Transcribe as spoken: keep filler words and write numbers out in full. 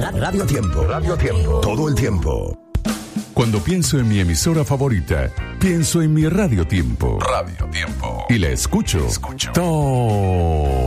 Radio Tiempo. Radio Tiempo. Todo el tiempo. Cuando pienso en mi emisora favorita, pienso en mi Radio Tiempo. Radio Tiempo. Y la escucho, escucho. todo